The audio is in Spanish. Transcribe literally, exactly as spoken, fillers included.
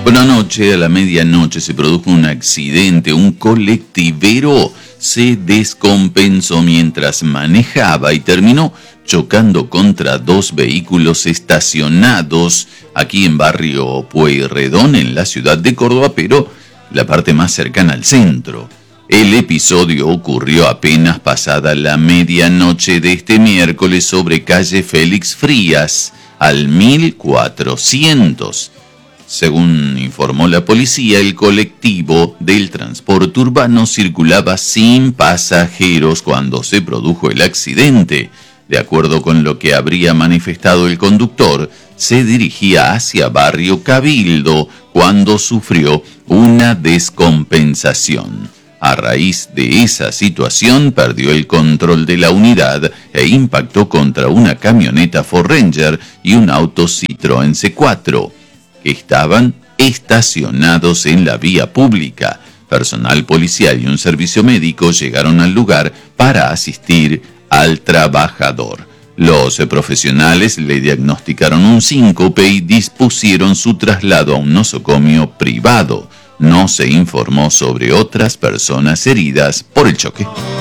Bueno, anoche a la medianoche se produjo un accidente. Un colectivero se descompensó mientras manejaba y terminó chocando contra dos vehículos estacionados aquí en barrio Pueyrredón, en la ciudad de Córdoba, pero la parte más cercana al centro. El episodio ocurrió apenas pasada la medianoche de este miércoles sobre calle Félix Frías, al mil cuatrocientos. Según informó la policía, el colectivo del transporte urbano circulaba sin pasajeros cuando se produjo el accidente. De acuerdo con lo que habría manifestado el conductor, se dirigía hacia Barrio Cabildo cuando sufrió una descompensación. A raíz de esa situación, perdió el control de la unidad e impactó contra una camioneta Ford Ranger y un auto Citroën C cuatro. Que estaban estacionados en la vía pública. Personal policial y un servicio médico llegaron al lugar para asistir al trabajador. Los profesionales le diagnosticaron un síncope y dispusieron su traslado a un nosocomio privado. No se informó sobre otras personas heridas por el choque.